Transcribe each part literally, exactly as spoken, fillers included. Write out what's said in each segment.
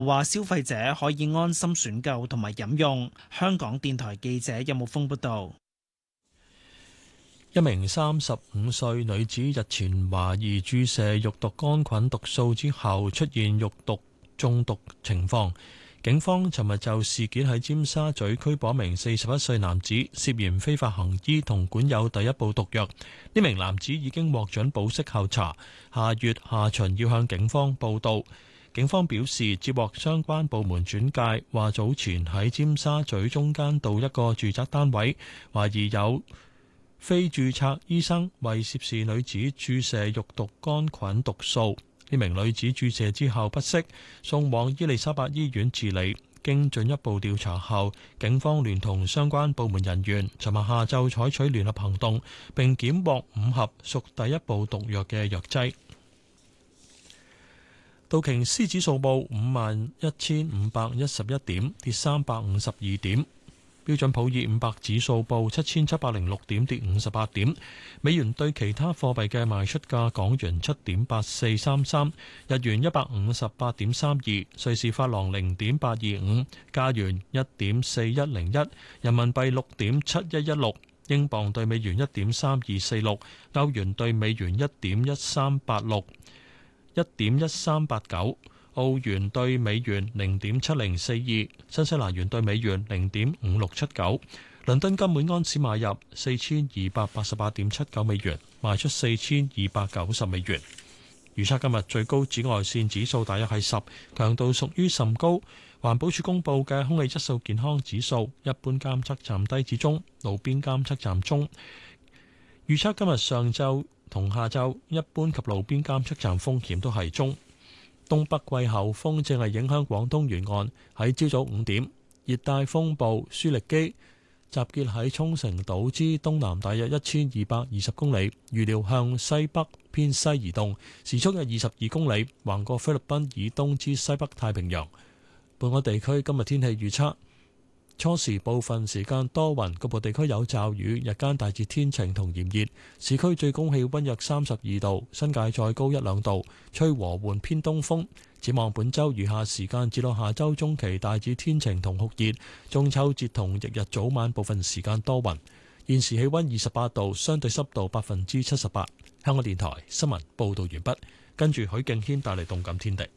話消費者可以安心選購同埋飲用。香港電台記者任木峰報道。 一名三十五歲女子日前懷疑注射肉毒桿菌毒素之後出現肉毒中毒情況，警方尋日就事件喺尖沙咀拘捕一名四十一歲男子，涉嫌非法行醫同管有第一部毒藥。呢名男子已經獲准保釋候查，下月下旬要向警方報到。警方表示接獲相關部門轉介，話早前喺尖沙咀中間道一個住宅單位懷疑有非註冊醫生為涉事女子注射肉毒桿菌毒素，呢名女子注射之後不適，送往伊利沙伯醫院治理。經進一步調查後，警方聯同相關部門人員，尋日下晝採取聯合行動，並檢獲五盒屬第一部毒藥嘅藥劑。道瓊斯指數報五萬一千五百一十一點，跌三百五十二點。標準普爾五百指數報七千七百零六點，跌五十八點。美元對其他貨幣嘅賣出價：港元七點八四三三，日元一百五十八點三二，瑞士法郎零點八二五，加元一點四一零一，人民幣六點七一一六，英鎊對美元一點三二四六，歐元對美元一點一三八六，一點一三八九。澳元對美元零點七零四二，新西蘭元對美元零點五六七九。倫敦金每安士買入四千二百八十八點七九美元，賣出四千二百九十美元。預測今日最高紫外線指數大約係十，強度屬於甚高。環保署公布嘅空氣質素健康指數，一般監測站低至中，路邊監測站中。預測今日上晝同下晝，一般及路邊監測站風險都係中。東北季候風正係影響廣東沿岸，喺朝早五點，熱帶風暴舒力基集結喺沖繩島之東南大約一千二百二十公里，預料向西北偏西移動，時速約二十二公里，橫過菲律賓以東之西北太平洋。本港地區今日天氣預測。初時部分時間多雲，局部地區有驟雨，日間大致天晴同炎熱，市區最高氣溫約三十二度，新界再高一兩度，吹和緩偏東風。展望本週餘下時間至到下週中期大致天晴同酷熱，中秋節同翌日早晚部分時間多雲。現時氣溫二十八度，相對濕度百分之七十八。香港電台新聞報道完畢，跟住許敬軒帶嚟動感天地。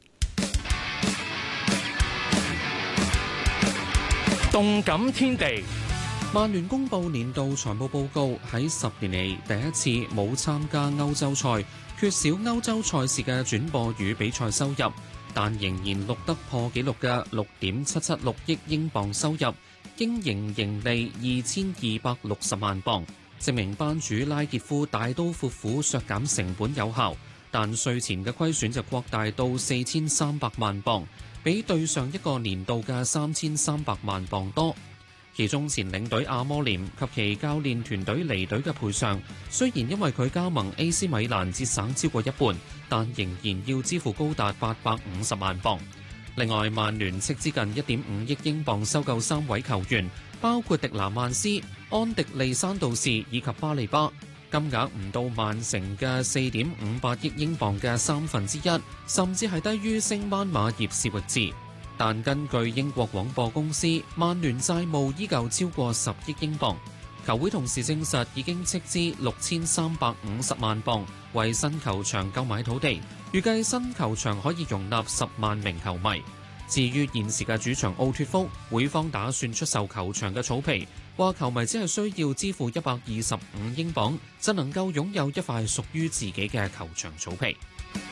動感天地， 曼聯公布年度財務報告，喺十年嚟第一次冇參加歐洲賽，缺少歐洲賽事嘅轉播與比賽收入，但仍然錄得破紀錄嘅六點七七六億英鎊收入，經營盈利二千二百六十萬鎊，證明班主拉傑夫大刀闊斧削減成本有效，但稅前嘅虧損就擴大到四千三百萬鎊。比對上一個年度嘅三千三百萬鎊多，其中前領隊阿摩廉及其教練團隊離隊嘅賠償，雖然因為佢加盟 A C 米蘭節省超過一半，但仍然要支付高達八百五十萬鎊。另外，曼聯斥資近一點五億英鎊收購三位球員，包括迪拿曼斯、安迪利山道士以及巴利巴。金額唔到曼城嘅四點五八億英鎊嘅三分之一，甚至係低於升班馬葉士域治。但根據英國廣播公司，曼聯債務依舊超過十億英鎊。球會同時證實已經斥資六千三百五十萬鎊為新球場購買土地，預計新球場可以容納十萬名球迷。至於現時嘅主場奧脱福，會方打算出售球場嘅草皮，話球迷只係需要支付一百二十五英鎊，就能夠擁有一塊屬於自己嘅球場草皮。